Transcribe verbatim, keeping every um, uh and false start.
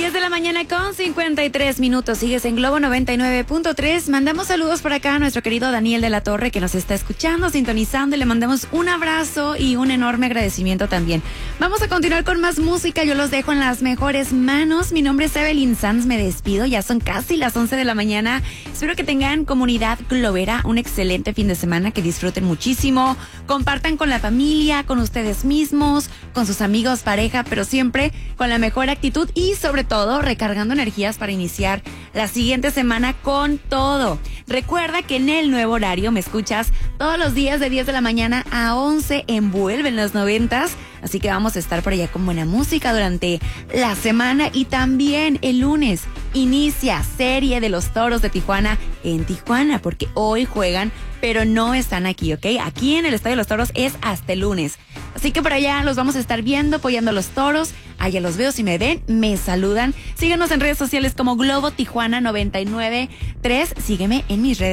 diez de la mañana con cincuenta y tres minutos. Sigues en Globo noventa y nueve punto tres. Mandamos saludos por acá a nuestro querido Daniel de la Torre, que nos está escuchando, sintonizando, y le mandamos un abrazo y un enorme agradecimiento también. Vamos a continuar con más música. Yo los dejo en las mejores manos. Mi nombre es Evelyn Sanz. Me despido. Ya son casi las once de la mañana. Espero que tengan, comunidad globera, un excelente fin de semana, que disfruten muchísimo. Compartan con la familia, con ustedes mismos, con sus amigos, pareja, pero siempre con la mejor actitud y sobre todo recargando energías para iniciar la siguiente semana con todo. Recuerda que en el nuevo horario me escuchas todos los días de diez de la mañana a once en Vuelve en los noventas. Así que vamos a estar por allá con buena música durante la semana, y también el lunes inicia Serie de los Toros de Tijuana en Tijuana, porque hoy juegan, pero no están aquí, ¿ok? Aquí en el Estadio de los Toros es hasta el lunes. Así que por allá los vamos a estar viendo, apoyando a los toros. Allá los veo, si me ven, me saludan. Síguenos en redes sociales como Globo Tijuana noventa y nueve punto tres. Sígueme en mis redes.